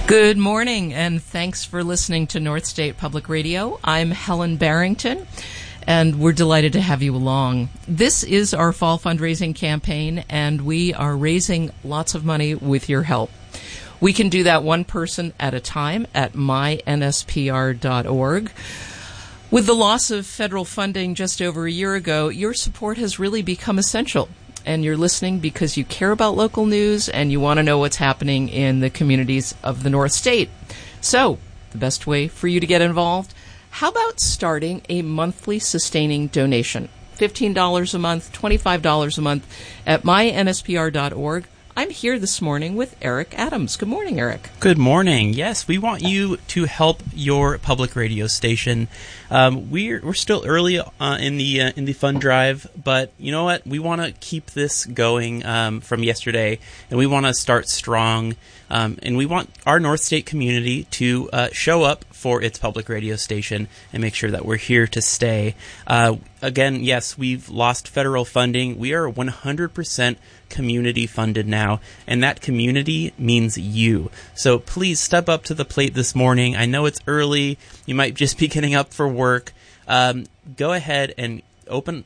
Good morning, and thanks for listening to North State Public Radio. I'm Helen Barrington, and we're delighted to have you along. This is our fall fundraising campaign, and we are raising lots of money with your help. We can do that one person at a time at mynspr.org. With the loss of federal funding just over a year ago, your support has really become essential. And you're listening because you care about local news and you want to know what's happening in the communities of the North State. So, the best way for you to get involved, how about starting a monthly sustaining donation? $15 a month, $25 a month at mynspr.org. I'm here this morning with Eric Adams. Good morning, Eric. Good morning. Yes, we want you to help your public radio station. We're still early in the fund drive, but you know what? We want to keep this going from yesterday, and we want to start strong. And we want our North State community to show up for its public radio station and make sure that we're here to stay. Again, yes, we've lost federal funding. We are 100% community funded now, and that community means you. So please step up to the plate this morning. I know it's early. You might just be getting up for work. Go ahead and open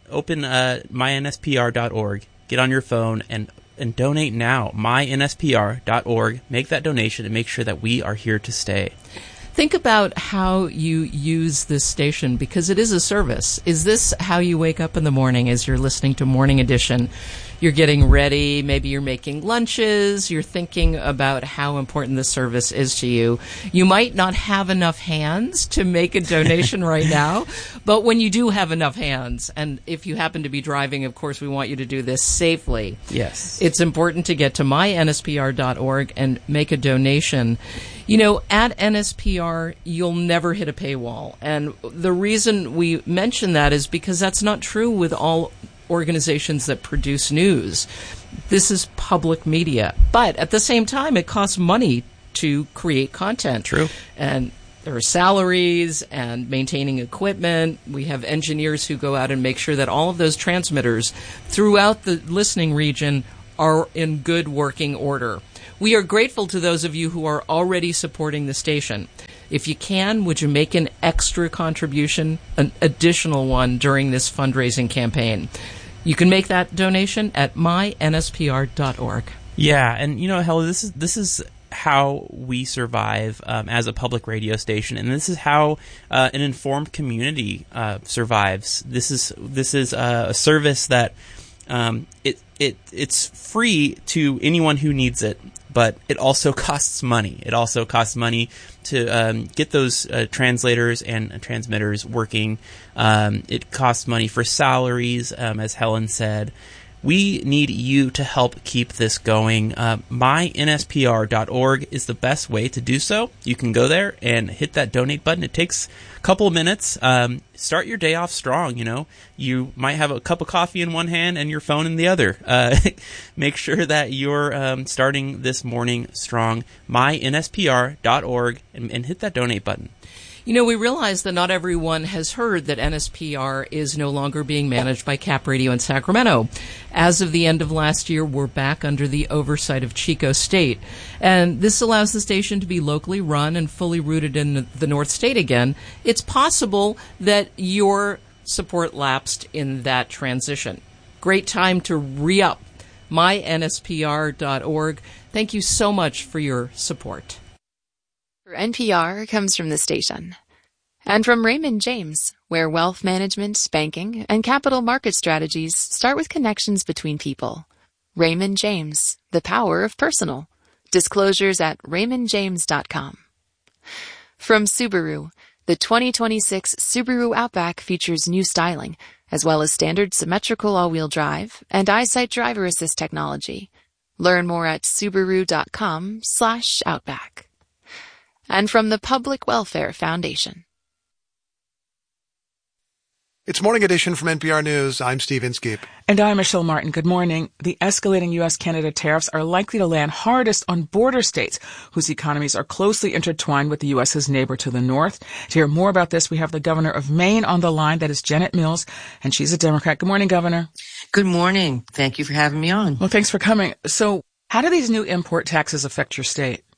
mynspr.org. Get on your phone and donate now. mynspr.org. Make that donation and make sure that we are here to stay. Think about how you use this station, because it is a service. Is this how you wake up in the morning as you're listening to Morning Edition? You're getting ready, maybe you're making lunches, you're thinking about how important the service is to you. You might not have enough hands to make a donation right now, but when you do have enough hands, and if you happen to be driving, of course, we want you to do this safely. Yes. It's important to get to mynspr.org and make a donation. You know, at NSPR, you'll never hit a paywall. And the reason we mention that is because that's not true with all organizations that produce news. This is public media. But at the same time, it costs money to create content. True. And there are salaries and maintaining equipment. We have engineers who go out and make sure that all of those transmitters throughout the listening region are in good working order. We are grateful to those of you who are already supporting the station. If you can, would you make an extra contribution, an additional one during this fundraising campaign? You can make that donation at mynspr.org. Yeah, and you know, Helen, this is how we survive as a public radio station, and this is how an informed community survives. This is a service that it's free to anyone who needs it, but it also costs money. It also costs money to get those translators and transmitters working. It costs money for salaries, as Helen said. We need you to help keep this going. mynspr.org is the best way to do so. You can go there and hit that donate button. It takes a couple of minutes. Start your day off strong, you know. You might have a cup of coffee in one hand and your phone in the other. Make sure that you're starting this morning strong. mynspr.org and hit that donate button. You know, we realize that not everyone has heard that NSPR is no longer being managed by Cap Radio in Sacramento. As of the end of last year, we're back under the oversight of Chico State. And this allows the station to be locally run and fully rooted in the North State again. It's possible that your support lapsed in that transition. Great time to re-up. mynspr.org. Thank you so much for your support. For NPR comes from the station. And from Raymond James, where wealth management, banking, and capital market strategies start with connections between people. Raymond James, the power of personal. Disclosures at raymondjames.com. From Subaru, the 2026 Subaru Outback features new styling, as well as standard symmetrical all-wheel drive and EyeSight driver assist technology. Learn more at subaru.com/outback. And from the Public Welfare Foundation. It's Morning Edition from NPR News. I'm Steve Inskeep. And I'm Michelle Martin. Good morning. The escalating U.S.-Canada tariffs are likely to land hardest on border states, whose economies are closely intertwined with the U.S.'s neighbor to the north. To hear more about this, we have the governor of Maine on the line. That is Janet Mills, and she's a Democrat. Good morning, Governor. Good morning. Thank you for having me on. Well, thanks for coming. So how do these new import taxes affect your state?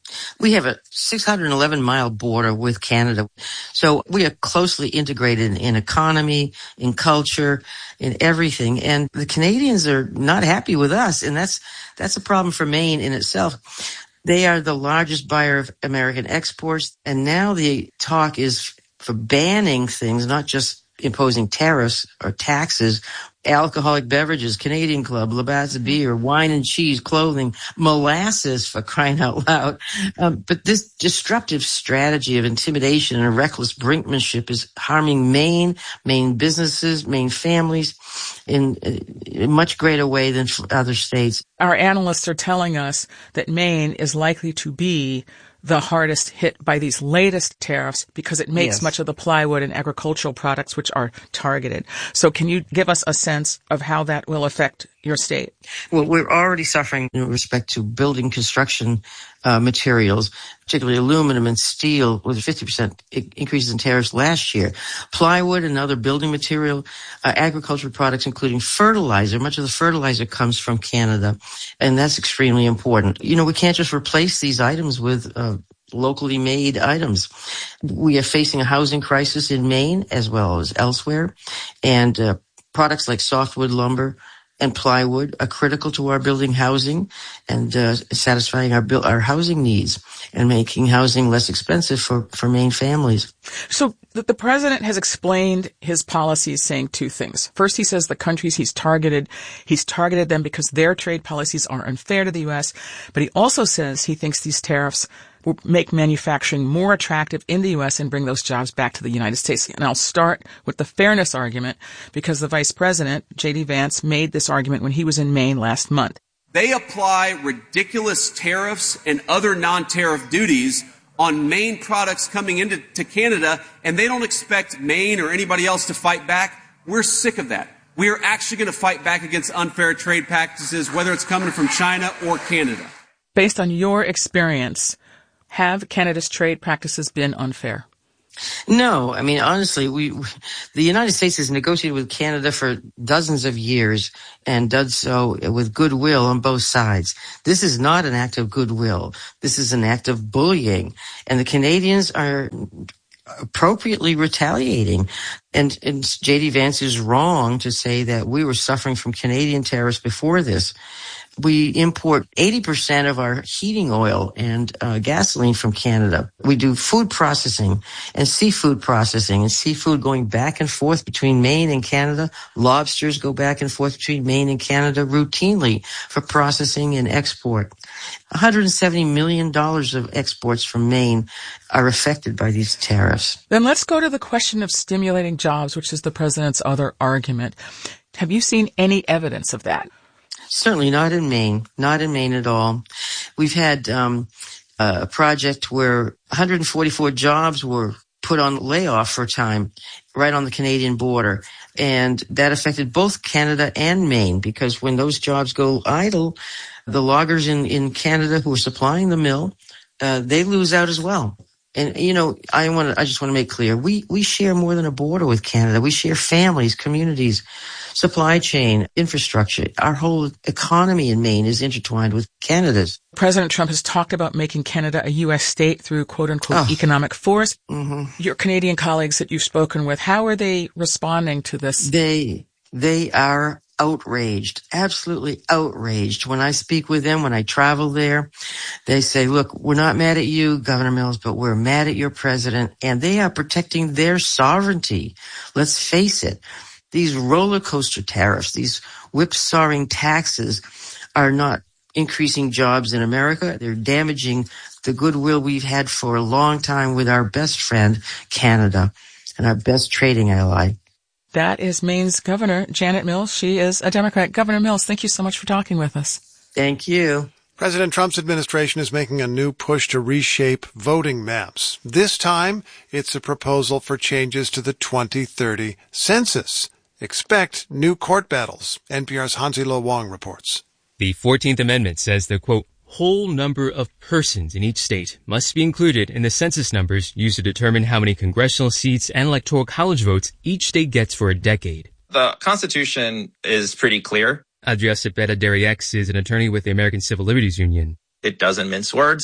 We have a 611-mile border with Canada. So we are closely integrated in economy, in culture, in everything. And the Canadians are not happy with us. And that's a problem for Maine in itself. They are the largest buyer of American exports. And now the talk is for banning things, not just imposing tariffs or taxes, alcoholic beverages, Canadian Club, Labatt's beer, wine and cheese, clothing, molasses, for crying out loud. But this disruptive strategy of intimidation and reckless brinkmanship is harming Maine businesses, Maine families in a much greater way than other states. Our analysts are telling us that Maine is likely to be the hardest hit by these latest tariffs because it makes much of the plywood and agricultural products which are targeted. So can you give us a sense of how that will affect your state? Well, we're already suffering in respect to building construction materials, particularly aluminum and steel, with 50% increases in tariffs last year. Plywood and other building material, agricultural products, including fertilizer. Much of the fertilizer comes from Canada, and that's extremely important. We can't just replace these items with locally made items. We are facing a housing crisis in Maine as well as elsewhere, and products like softwood lumber and plywood are critical to our building housing and satisfying our housing needs and making housing less expensive for Maine families. So the president has explained his policies saying two things. First, he says the countries he's targeted them because their trade policies are unfair to the U.S., but he also says he thinks these tariffs will make manufacturing more attractive in the U.S. and bring those jobs back to the United States. And I'll start with the fairness argument because the vice president, J.D. Vance, made this argument when he was in Maine last month. They apply ridiculous tariffs and other non-tariff duties on Maine products coming into Canada, and they don't expect Maine or anybody else to fight back. We're sick of that. We are actually going to fight back against unfair trade practices, whether it's coming from China or Canada. Based on your experience, have Canada's trade practices been unfair? No. I mean, honestly, the United States has negotiated with Canada for dozens of years and done so with goodwill on both sides. This is not an act of goodwill. This is an act of bullying. And the Canadians are appropriately retaliating. And J.D. Vance is wrong to say that we were suffering from Canadian tariffs before this. We import 80% of our heating oil and gasoline from Canada. We do food processing and seafood going back and forth between Maine and Canada. Lobsters go back and forth between Maine and Canada routinely for processing and export. $170 million of exports from Maine are affected by these tariffs. Then let's go to the question of stimulating jobs, which is the president's other argument. Have you seen any evidence of that? Certainly not in Maine at all. We've had a project where 144 jobs were put on layoff for a time right on the Canadian border. And that affected both Canada and Maine because when those jobs go idle, the loggers in Canada who are supplying the mill, they lose out as well. And, I just want to make clear, we share more than a border with Canada. We share families, communities, supply chain, infrastructure. Our whole economy in Maine is intertwined with Canada's. President Trump has talked about making Canada a U.S. state through quote-unquote economic force. Mm-hmm. Your Canadian colleagues that you've spoken with, how are they responding to this? They are outraged, absolutely outraged. When I speak with them, when I travel there, they say, look, we're not mad at you, Governor Mills, but we're mad at your president, and they are protecting their sovereignty. Let's face it. These roller coaster tariffs, these whipsawing taxes are not increasing jobs in America. They're damaging the goodwill we've had for a long time with our best friend, Canada, and our best trading ally. That is Maine's Governor, Janet Mills. She is a Democrat. Governor Mills, thank you so much for talking with us. Thank you. President Trump's administration is making a new push to reshape voting maps. This time, it's a proposal for changes to the 2030 census. Expect new court battles. NPR's Hansi Lo Wong reports. The 14th Amendment says the, quote, whole number of persons in each state must be included in the census numbers used to determine how many congressional seats and electoral college votes each state gets for a decade. The Constitution is pretty clear. Adria Cepeda Derriex is an attorney with the American Civil Liberties Union. It doesn't mince words.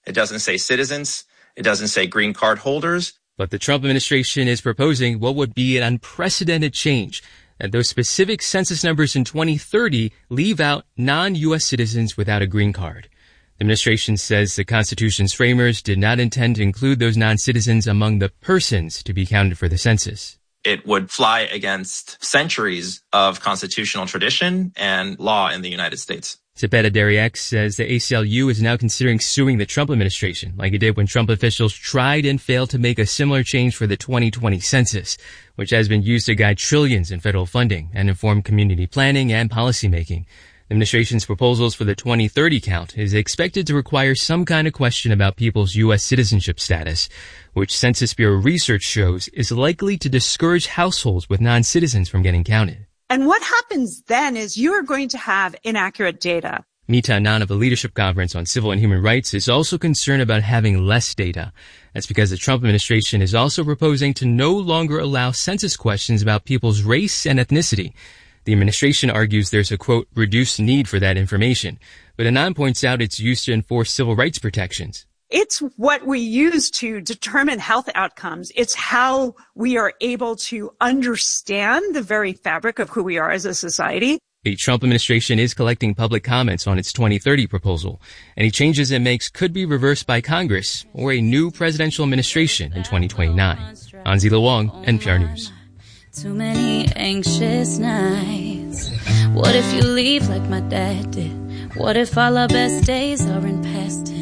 It doesn't say citizens. It doesn't say green card holders. But the Trump administration is proposing what would be an unprecedented change, that those specific census numbers in 2030 leave out non-U.S. citizens without a green card. The administration says the Constitution's framers did not intend to include those non-citizens among the persons to be counted for the census. It would fly against centuries of constitutional tradition and law in the United States. Zepeda Deriek says the ACLU is now considering suing the Trump administration, like it did when Trump officials tried and failed to make a similar change for the 2020 census, which has been used to guide trillions in federal funding and inform community planning and policymaking. The administration's proposals for the 2030 count is expected to require some kind of question about people's U.S. citizenship status, which Census Bureau research shows is likely to discourage households with non-citizens from getting counted. And what happens then is you are going to have inaccurate data. Mita Anand of the Leadership Conference on Civil and Human Rights is also concerned about having less data. That's because the Trump administration is also proposing to no longer allow census questions about people's race and ethnicity. The administration argues there's a, quote, reduced need for that information. But Anand points out it's used to enforce civil rights protections. It's what we use to determine health outcomes. It's how we are able to understand the very fabric of who we are as a society. The Trump administration is collecting public comments on its 2030 proposal. Any changes it makes could be reversed by Congress or a new presidential administration in 2029. Anzila Wong, NPR News. Too many anxious nights. What if you leave like my dad did? What if all our best days are in past tense?